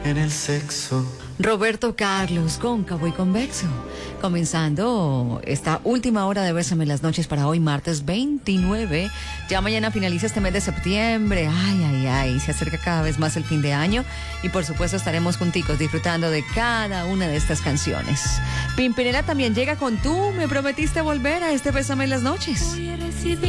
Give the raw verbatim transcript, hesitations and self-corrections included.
en el sexo. Roberto Carlos, cóncavo y convexo. Comenzando esta última hora de Bésame las Noches para hoy, martes veintinueve. Ya mañana finaliza este mes de septiembre. Ay, ay, ay. Se acerca cada vez más el fin de año. Y por supuesto estaremos junticos disfrutando de cada una de estas canciones. Pimpinela también llega con Tú me prometiste volver a este Bésame las Noches. Voy a recibir